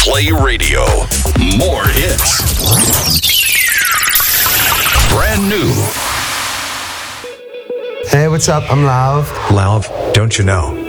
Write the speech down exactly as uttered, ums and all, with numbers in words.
Play Radio. More hits. Brand new. Hey, what's up? I'm Lauv. Lauv, don't you know?